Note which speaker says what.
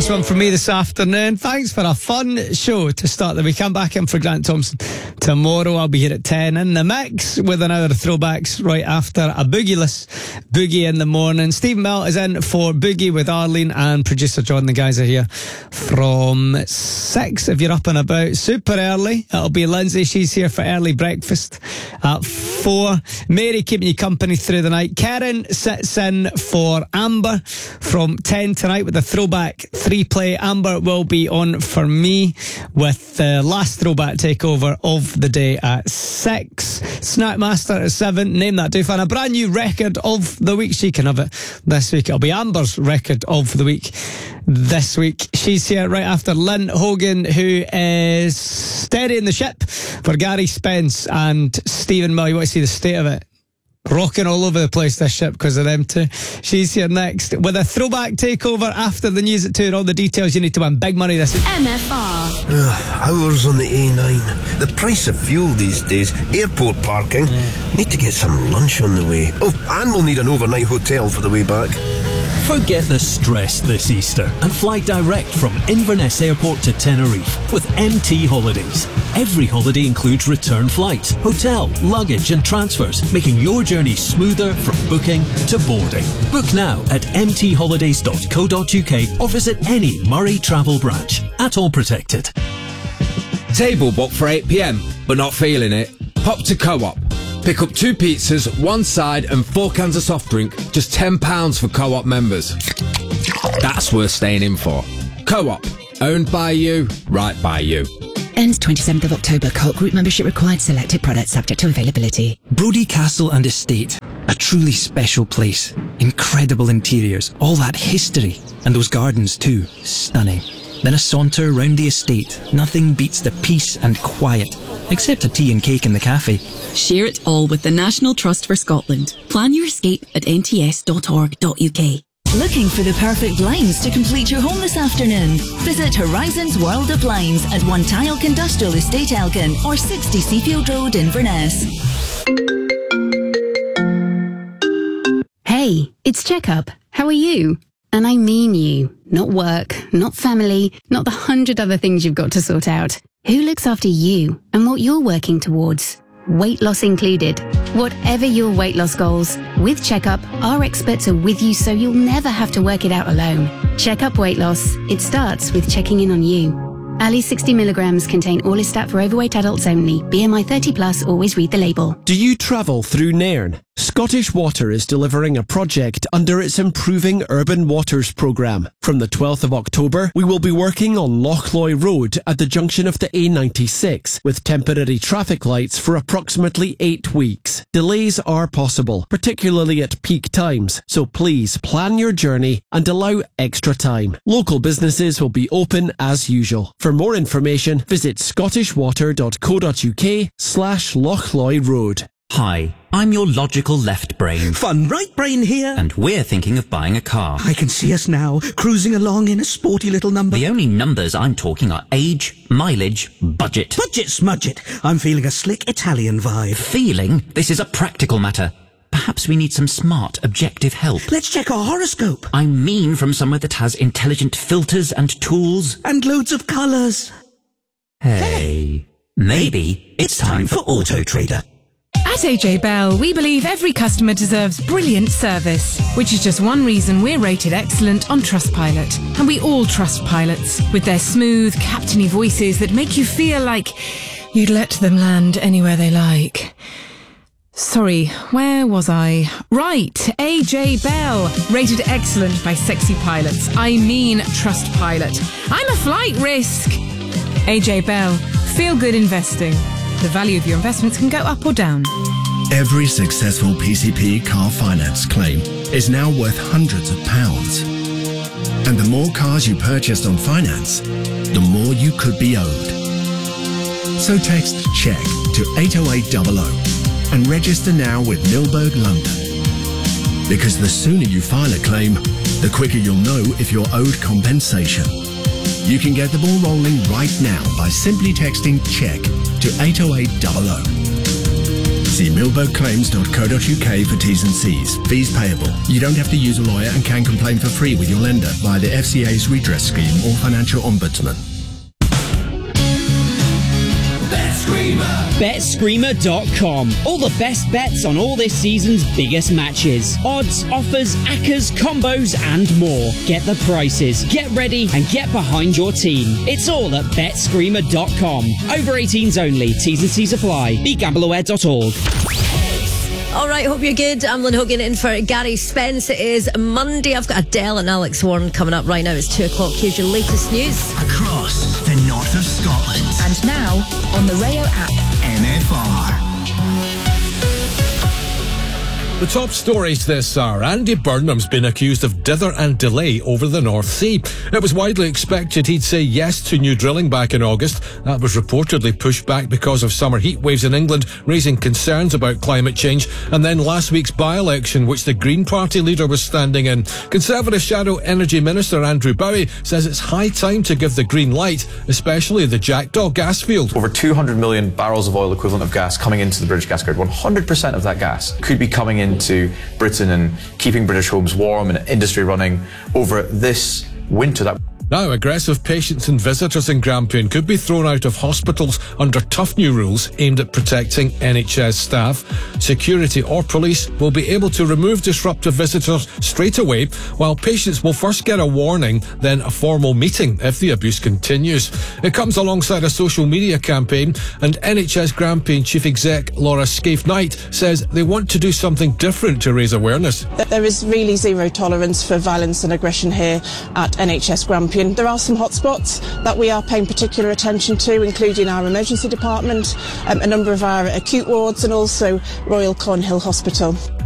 Speaker 1: Last one from me this afternoon. Thanks for a fun show to start the week. I'm back in for Grant Thompson tomorrow. I'll be here at 10 in the mix with an hour of throwbacks right after a boogieless Boogie in the morning. Stephen Bell is in for Boogie with Arlene and producer John. The guys are here from 6 if you're up and about. Super early. It'll be Lindsay. She's here for early breakfast at 4. Mary keeping you company through the night. Karen sits in for Amber from 10 tonight with a throwback 3-play. Amber will be on for me with the last throwback takeover of the day at 6. Snackmaster at 7. Name that doof. And a brand new record of the week. She can have it this week. It'll be Amber's record of the week this week. She's here right after Lynn Hogan, who is steadying the ship for Gary Spence and Stephen Mill. You want to see the state of it? Rocking all over the place, this ship, because of them too. She's here next with a throwback takeover after the news at 2 and all the details you need to win. Big money this week.
Speaker 2: MFR. Hours on the A9. The price of fuel these days. Airport parking. Need to get some lunch on the way. Oh, and we'll need an overnight hotel for the way back.
Speaker 3: Forget the stress this Easter and fly direct from Inverness Airport to Tenerife with MT Holidays. Every holiday includes return flights, hotel, luggage and transfers, making your journey smoother from booking to boarding. Book now at mtholidays.co.uk or visit any Murray Travel branch. At all protected.
Speaker 4: Table booked for 8 p.m, but not feeling it? Pop to Co-op. Pick up 2 pizzas, 1 side and 4 cans of soft drink. Just £10 for Co-op members. That's worth staying in for. Co-op. Owned by you, right by you.
Speaker 5: Ends 27th of October. Co-op group membership required. Selected products subject to availability.
Speaker 6: Brodie Castle and Estate. A truly special place. Incredible interiors. All that history. And those gardens too. Stunning. Then a saunter round the estate. Nothing beats the peace and quiet. Except a tea and cake in the cafe.
Speaker 7: Share it all with the National Trust for Scotland. Plan your escape at nts.org.uk.
Speaker 8: Looking for the perfect blinds to complete your home this afternoon? Visit Horizons World of Blinds at 1 Tyalk Industrial Estate Elgin or 60 Seafield Road, Inverness.
Speaker 9: Hey, it's Checkup. How are you? And I mean you. Not work, not family, not the 100 other things you've got to sort out. Who looks after you and what you're working towards? Weight loss included. Whatever your weight loss goals, with Checkup, our experts are with you so you'll never have to work it out alone. Checkup Weight Loss. It starts with checking in on you. Ali 60 milligrams contain Orlistat for overweight adults only. BMI 30 plus, always read the label.
Speaker 10: Do you travel through Nairn? Scottish Water is delivering a project under its Improving Urban Waters programme. From the 12th of October, we will be working on Lochloy Road at the junction of the A96 with temporary traffic lights for approximately 8 weeks. Delays are possible, particularly at peak times, so please plan your journey and allow extra time. Local businesses will be open as usual. For more information, visit scottishwater.co.uk/Lochloy Road.
Speaker 11: Hi, I'm your logical left brain.
Speaker 12: Fun right brain here.
Speaker 11: And we're thinking of buying a car.
Speaker 12: I can see us now, cruising along in a sporty little number.
Speaker 11: The only numbers I'm talking are age, mileage, budget.
Speaker 12: Budget smudget. I'm feeling a slick Italian vibe.
Speaker 11: Feeling? This is a practical matter. Perhaps we need some smart, objective help.
Speaker 12: Let's check our horoscope.
Speaker 11: I mean from somewhere that has intelligent filters and tools.
Speaker 12: And loads of colours.
Speaker 11: Hey, maybe it's time for Auto Trader.
Speaker 13: At AJ Bell, we believe every customer deserves brilliant service, which is just one reason we're rated excellent on Trustpilot. And we all trust pilots, with their smooth, captainy voices that make you feel like you'd let them land anywhere they like. Sorry, where was I? Right, AJ Bell, rated excellent by sexy pilots. I mean Trustpilot. I'm a flight risk. AJ Bell, feel good investing. The value of your investments can go up or down.
Speaker 14: Every successful PCP car finance claim is now worth hundreds of pounds. And the more cars you purchased on finance, the more you could be owed. So text CHECK to 80800 and register now with Milberg London. Because the sooner you file a claim, the quicker you'll know if you're owed compensation. You can get the ball rolling right now by simply texting CHECK to 80800. See milbergclaims.co.uk for T's and C's. Fees payable. You don't have to use a lawyer and can complain for free with your lender via the FCA's redress scheme or financial ombudsman.
Speaker 15: BetScreamer.com. All the best bets on all this season's biggest matches. Odds, offers, accas, combos and more. Get the prices, get ready and get behind your team. It's all at BetScreamer.com. Over 18s only. T's and C's apply. BeGambleAware.org.
Speaker 16: All right, hope you're good. I'm Lynn Hogan in for Gary Spence. It is Monday. I've got Adele and Alex Warren coming up right now. It's 2 o'clock. Here's your latest news.
Speaker 17: Across the north of Scotland.
Speaker 8: And now, on the Rayo app.
Speaker 17: MFR.
Speaker 18: The top stories this hour. Andy Burnham's been accused of dither and delay over the North Sea. It was widely expected he'd say yes to new drilling back in August. That was reportedly pushed back because of summer heat waves in England, raising concerns about climate change. And then last week's by-election, which the Green Party leader was standing in. Conservative Shadow Energy Minister Andrew Bowie says it's high time to give the green light, especially the Jackdaw gas field.
Speaker 19: Over 200 million barrels of oil equivalent of gas coming into the British gas grid. 100% of that gas could be coming into Britain and keeping British homes warm and industry running over this winter.
Speaker 18: Now, aggressive patients and visitors in Grampian could be thrown out of hospitals under tough new rules aimed at protecting NHS staff. Security or police will be able to remove disruptive visitors straight away, while patients will first get a warning, then a formal meeting if the abuse continues. It comes alongside a social media campaign, and NHS Grampian Chief Exec Laura Scaife-Knight says they want to do something different to raise awareness.
Speaker 20: There is really zero tolerance for violence and aggression here at NHS Grampian. There are some hotspots that we are paying particular attention to, including our emergency department, a number of our acute wards and also Royal Cornhill Hospital.